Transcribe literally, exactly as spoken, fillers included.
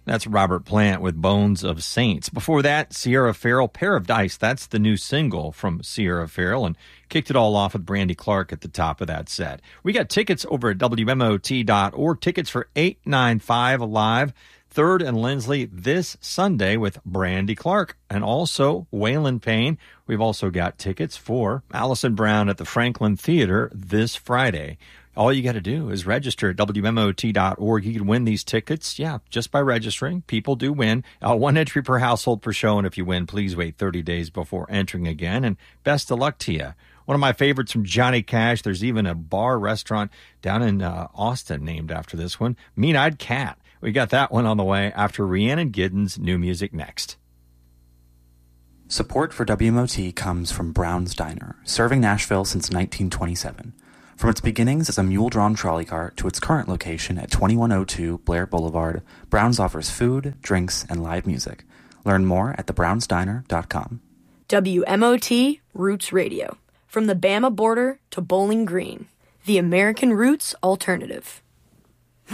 That's Robert Plant with Bones of Saints. Before that, Sierra Farrell, Pair of Dice. That's the new single from Sierra Farrell, and kicked it all off with Brandy Clark at the top of that set. We got tickets over at W M O T dot org. Tickets for eight ninety-five Alive, third and Lindsley this Sunday with Brandy Clark, and also Waylon Payne. We've also got tickets for Allison Brown at the Franklin Theater this Friday. All you got to do is register at W M O T dot org. You can win these tickets, yeah, just by registering. People do win. Uh, one entry per household per show, and if you win, please wait thirty days before entering again, and best of luck to you. One of my favorites from Johnny Cash, there's even a bar restaurant down in uh, Austin named after this one, Mean Eyed Cat. We got that one on the way after Rhiannon Giddens' new music next. Support for W M O T comes from Brown's Diner, serving Nashville since nineteen twenty-seven. From its beginnings as a mule-drawn trolley cart to its current location at twenty-one oh two Blair Boulevard, Brown's offers food, drinks, and live music. Learn more at the browns diner dot com. W M O T Roots Radio. From the Bama border to Bowling Green, the American Roots Alternative.